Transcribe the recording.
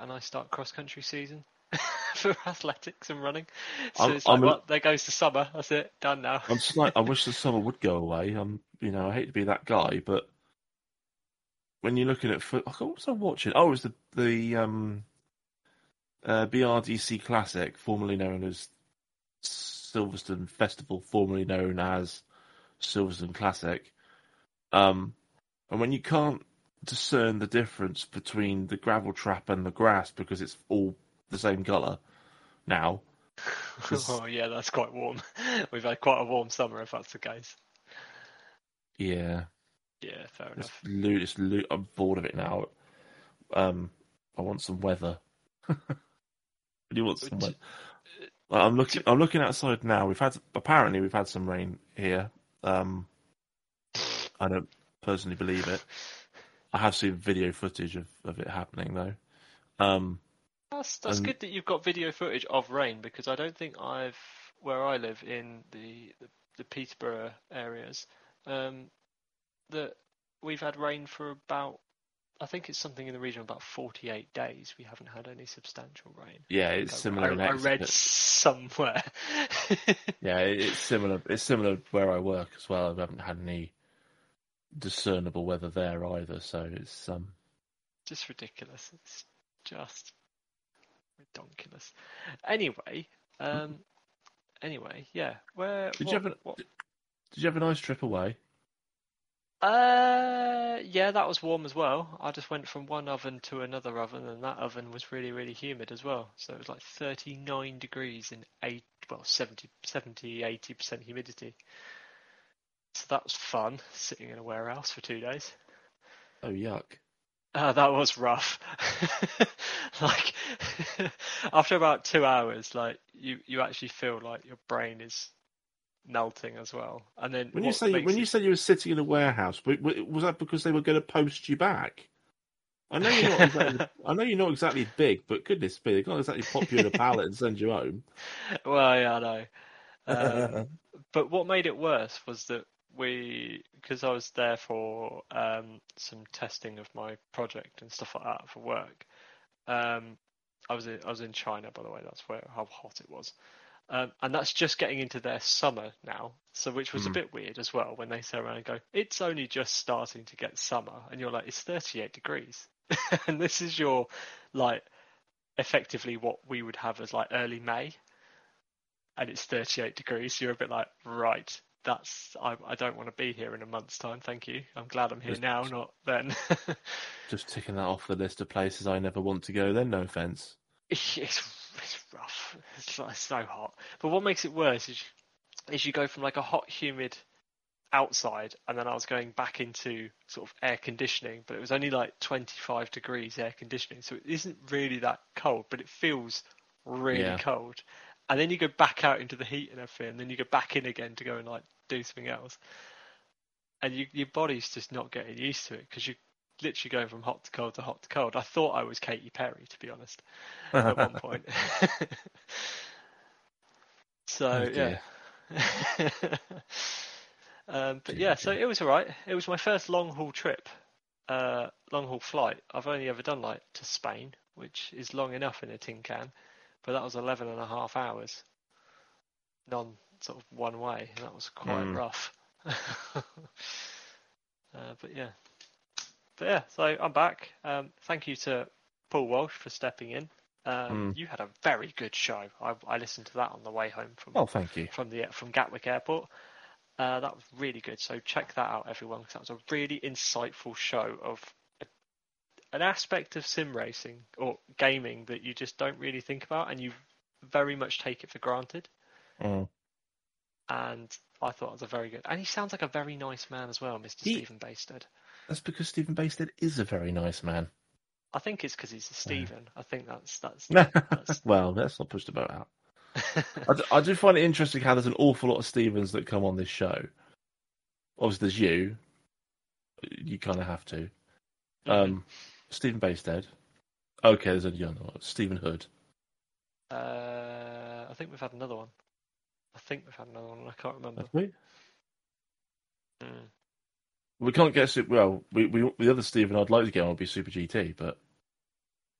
and I start cross-country season for athletics and running. So I'm, it's like, I'm, well, there goes the summer. That's it, done now. I'm just like, I wish the summer would go away. I hate to be that guy, but when you're looking at foot, what was I watching? Oh, it was the BRDC Classic, formerly known as Silverstone Festival, formerly known as Silverstone Classic. And when you can't discern the difference between the gravel trap and the grass because it's all the same colour now. Oh yeah, that's quite warm. We've had quite a warm summer, if that's the case. Yeah, Yeah, fair it's enough. I'm bored of it now. I want some weather. You want some weather? I'm looking outside now. Apparently we've had some rain here. I don't personally believe it. I have seen video footage of it happening though. That's And good that you've got video footage of rain, because I don't think where I live in the Peterborough areas, that we've had rain for about, I think it's something in the region of about 48 days. We haven't had any substantial rain. yeah, it's similar in I read Exeter. somewhere. Yeah, it's similar. It's similar where I work as well. I haven't had any discernible weather there either. So it's Just ridiculous. It's just ridiculous. Anyway, yeah. Did you have What? Did you have a nice trip away? Yeah, that was warm as well. I just went from one oven to another oven, and that oven was really, really humid as well. So it was like 39 degrees and 70, 80% humidity. So that was fun, sitting in a warehouse for 2 days. Oh yuck! That was rough. Like, after about 2 hours, like you actually feel like your brain is melting as well. And then When you what say makes when you it said you were sitting in a warehouse, was that because they were going to post you back? I know you're not exactly. I know you're not exactly big, but goodness me, they can't exactly pop you in a pallet and send you home. well, yeah, I know. But what made it worse was that because I was there for some testing of my project and stuff like that for work. I was in China, by the way. That's how hot it was. And that's just getting into their summer now, so which was a Hmm. bit weird as well when they say around and go, it's only just starting to get summer, and you're like, it's 38 degrees, and this is your like effectively what we would have as like early May, and it's 38 degrees. So you're a bit like, right, I don't want to be here in a month's time. Thank you. I'm glad I'm here Just now, not then. just ticking that off the list of places I never want to go. Then, no offence. It's rough. It's so hot. But what makes it worse is you go from like a hot, humid outside, and then I was going back into sort of air conditioning, but it was only like 25 degrees air conditioning, so it isn't really that cold, but it feels really Yeah, cold. And then you go back out into the heat and everything, and then you go back in again to go and like do something else, and your body's just not getting used to it because you're literally going from hot to cold to hot to cold. I thought I was Katy Perry, to be honest, at one point. oh So yeah. dear, But dear, yeah, so dear. it was alright. It was my first long haul trip, long haul flight. I've only ever done like to Spain, which is long enough in a tin can, but that was 11 and a half hours, non sort of one way, and that was quite Mm, rough. But yeah, so I'm back. Thank you to Paul Walsh for stepping in. mm. You had a very good show. I listened to that on the way home Oh, thank you. from Gatwick Airport. That was really good. So check that out, everyone, because that was a really insightful show of an aspect of sim racing or gaming that you just don't really think about, and you very much take it for granted. Mm. And I thought it was a very good. And he sounds like a very nice man as well, Mr. He Stephen Basted. That's because Stephen Basted is a very nice man. I think it's because he's a Stephen. I think that's. Well, let's not push the boat out. I do find it interesting how there's an awful lot of Stevens that come on this show. Obviously, there's you. You kind of have to. Mhm. Stephen Basted. Okay, there's a young one. Stephen Hood. I think we've had another one. I can't remember. Have we? Mm. We can't get well. The other Stephen I'd like to get on would be Super GT, but